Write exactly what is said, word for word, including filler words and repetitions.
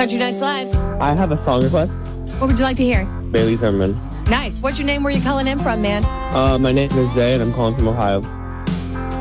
Country Nights Live. I have a song request. What would you like to hear? Bailey Zimmerman. Nice. What's your name? Where you calling in from, man? Uh, my name is Zay, and I'm calling from Ohio.